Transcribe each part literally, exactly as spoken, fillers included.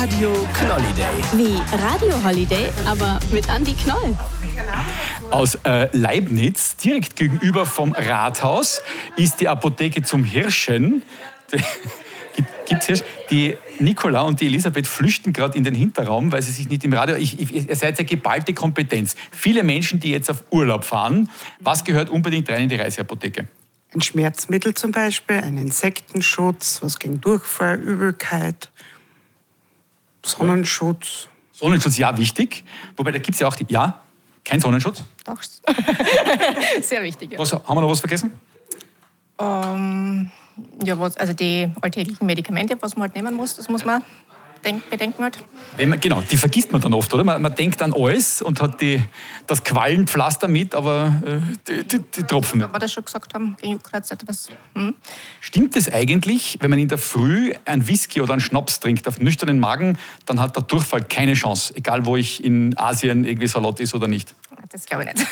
Radio Knolliday. Wie Radio Holiday, aber mit Andi Knoll. Aus äh, Leibniz, direkt gegenüber vom Rathaus, ist die Apotheke zum Hirschen. Gibt's Hirsch? Die Nicola und die Elisabeth flüchten gerade in den Hinterraum, weil sie sich nicht im Radio... Ich, ich, ihr seid ja geballte Kompetenz. Viele Menschen, die jetzt auf Urlaub fahren, was gehört unbedingt rein in die Reiseapotheke? Ein Schmerzmittel zum Beispiel, ein Insektenschutz, was gegen Durchfall, Übelkeit, Sonnenschutz. Sonnenschutz, ja, wichtig. Wobei, da gibt es ja auch die... Ja, kein Sonnenschutz? Doch, sehr wichtig. Ja. Was, haben wir noch was vergessen? Ähm, ja, was, also die alltäglichen Medikamente, was man halt nehmen muss, das muss man denk, bedenken halt. Wenn man, genau, die vergisst man dann oft, oder? Man, man denkt an alles und hat die, das Quallenpflaster mit, aber äh, die, die, die Tropfen nicht. Ob wir das schon gesagt haben, gegen Juckreiz etwas. Hm? Stimmt es eigentlich, wenn man in der Früh ein Whisky oder einen Schnaps trinkt auf nüchternen Magen, dann hat der Durchfall keine Chance, egal wo ich in Asien irgendwie Salat ist oder nicht? Das glaube ich nicht.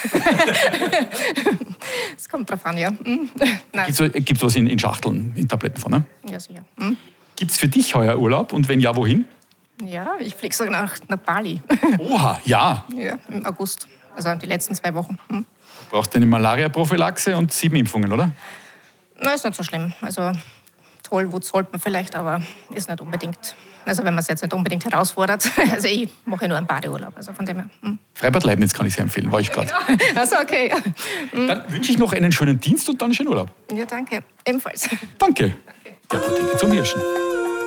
Es kommt drauf an, ja. Hm? Gibt es was in, in Schachteln, in Tabletten von, ne? Ja, sicher. Hm? Gibt es für dich heuer Urlaub und wenn ja, wohin? Ja, ich fliege sogar nach, nach Bali. Oha, ja. Ja, im August. Also die letzten zwei Wochen. Hm? Brauchst du eine Malaria-Prophylaxe und sieben Impfungen, oder? Na, ist nicht so schlimm. Also Tollwut sollte man vielleicht, aber ist nicht unbedingt. Also wenn man es jetzt nicht unbedingt herausfordert. Also ich mache nur einen Badeurlaub. Also von dem her. Hm. Freibad Leibniz kann ich sehr empfehlen, war ich gerade. Also okay. Hm. Dann wünsche ich noch einen schönen Dienst und dann einen schönen Urlaub. Ja, danke. Ebenfalls. Danke. Der Apotheke zum Hirschen.